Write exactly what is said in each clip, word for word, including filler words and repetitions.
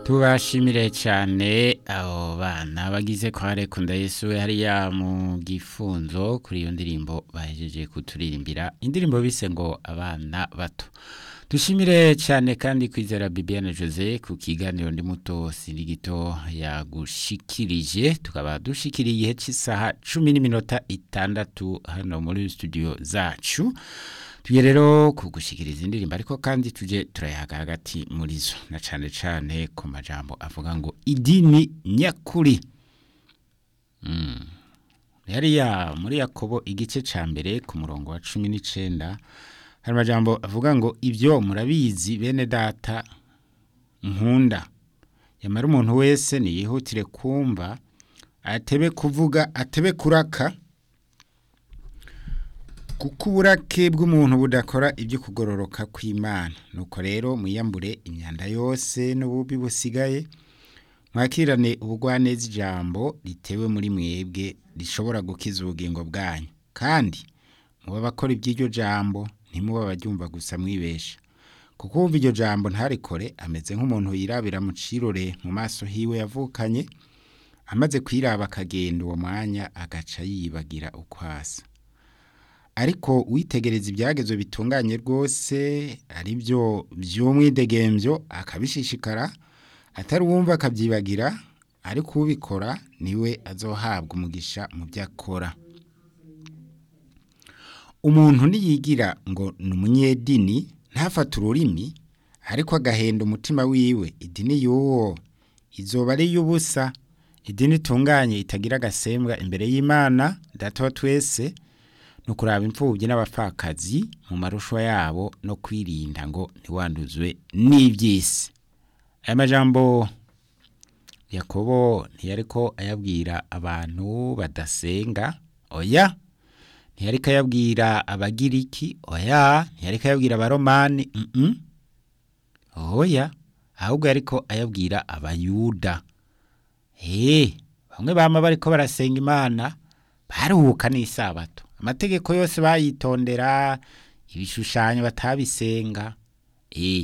tubashimire cyane abo bana bagize kware kunda Yesu hariya mu gifunzo kuri iyo ndirimbo bahejeje kuturirimbira indirimbo bise ngo abana bato. Dushimire cyane kandi kwizera Bibiane Jose ku kiganiro ndi muto sindi gito yagushikirije, tukaba dushikiriye cy'isaha cumi n'iminota itandatu hano muri studio zacu. Tuye rero kugushikiriza indirimbo ariko kandi tuje turayaga hagati muri zo na cyane cyane ku majambo avuga ngo idini nyakuri. Mm. Hariya muri Yakobo igice ca mbere ku murongo wa cumi n'icenda hari majambo avuga ngo ibyo murabizi bene data nkunda, yamara umuntu wese niyihutire kumva atebe kuvuga atebe kuraka, kuko uburake bw'umuntu budakora ibyo kugororoka kw'Imana. Nuko rero muyambure imyanda yose n'ububi busigaye, mwakirane ubugwaneza ijambo ritewe muri mwebwe rishobora gukiza ubugingo bwanyu, kandi muba bakora iby'iryo jambo ntimuba baryumva gusa mwibesha. Kuko umva iryo jambo ntarikore ameze nk'umuntu yirabira mu cirore mu maso hiwe yavukanye, amaze kwiraba akagenda uwo mwanya agaca yibagira ukwasa. Ariko witegereza ibyagezwe bitunganye rwose ari byo by'umwidegemvyo akabishishikara, atari uwumva akabyibagira, ariko ubikora niwe azohabwa umugisha mu byakora. Umuntu niyigira ngo n'umunyedini ntafata ururimi, ariko agahenda umutima wiwe, idini y'uwo izoba ari y'ubusa. Idini itunganye itagira agasembwa imbere y'Imana Data wa twese, no kuraba imfubyi n'abapfakazi mu marushwa yabo no kwirinda ngo ntiwanduzwe n'ibyisi. Aya majambo Yakobo ntiyariko ayabwira abantu badasenga, oya. Ntiyariko ayabwira abagiriki, oya. Ntiyariko ayabwira abaromani, mm -mm. oya. Ahubwo yariko ayabwira abayuda. Eh, bamwe bama bariko barasenga Imana baruhuka n'isabato, amategeko yose bayitondera, ibishushanyo batabisenga. Eh,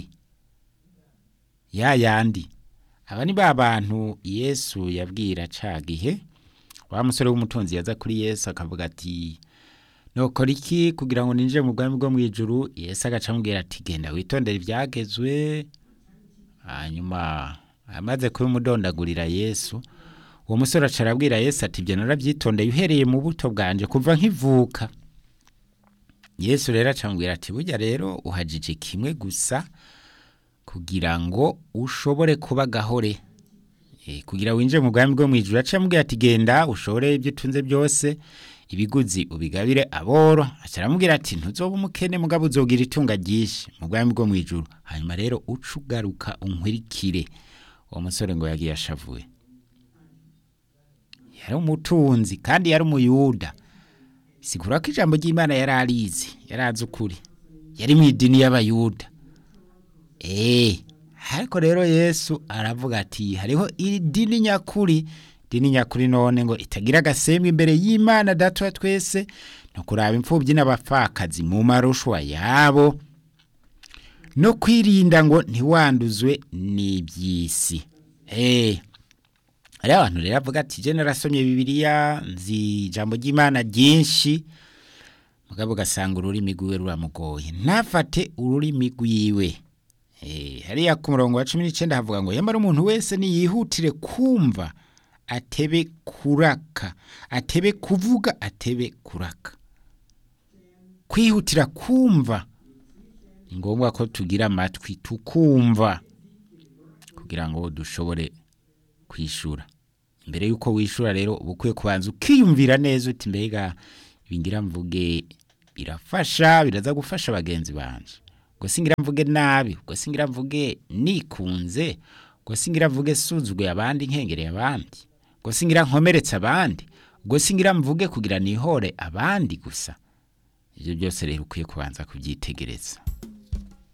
ya yandi aba ni ba bantu Yesu yabwira cagihe wa musore w'umutunzi yaza kuri Yesu akavuga ati nokora iki kugira ngo ninje mu bwami bwo mwijuru. Yesu agacamubwira ati genda witondera ibyagezwe. Hanyuma amaze kubimudondagurira Yesu, uwo musore acarabwira Yesu ati byo narabyitondeye uhereye mu buto bwanje kuva nkivuka. Yesu rero acamubwira ati burya rero uhajije kimwe gusa kugira ngo ushobore kuba gahore, e, kugira winje mu bwami bwo mwijuru. Acamubwira ati genda ushore ibyo tunze byose, ibiguzi ubigabire aboro. Acaramubwira ati ntuzoba umukene mugabo uzogira itunga ryinshi mu bwami bwo mwijuru, hanyuma rero ucugaruka unkwirikire. Uwo musore ngo yagiye ashavuye. Yari umutunzi kandi yari umuyuda, sigura ko ijambo ry'Imana yari arizi, yari azi ukuri, yari mu idini y'abayuda. Eh, ariko rero Yesu aravuga ati hariho idini nyakuri. Idini nyakuri none ngo itagira agasembwa imbere y'Imana Data wa twese, no kuraba imfubyi n'abapfakazi mu marushwa yabo, no kwirinda ngo ntiwanduzwe n'ibyisi. Eh, hari abantu rero avuga ati je narasomye Bibiliya nzi ijambo ry'Imana ryinshi, mugabo gasanga ururimi rwiwe ruramugoye, ntafate ururimi rwiwe. Eh, hariya ku murongo wa cumi n'icenda havuga ngo yamara umuntu wese niyihutire kumva atebe kuraka, atebe kuvuga atebe kuraka. Kwihutira kumva ni ngombwa ko tugira amatwi tukumva kugira ngo dushobore kwishura. Imbere yuko wishura rero ubukwiye kubanza ukiyumvira neza uti mbega ibingira mvuge birafasha, biraza gufasha bagenzi banje. Ngo singira mvuge nabi, ngo singira mvuge nikunze, ngo singira mvuge suzugwe abandi nkengereye abandi, ngo singira nkomeretsa abandi, ngo singira mvuge kugira nihore abandi gusa. Ibyo byose rero ukwiye kubanza kubyitegereza.